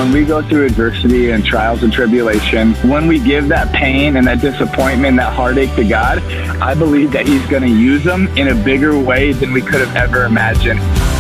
when we go through adversity and trials and tribulation, when we give that pain and that disappointment, that heartache to God, I believe that He's going to use them in a bigger way than we could have ever imagined.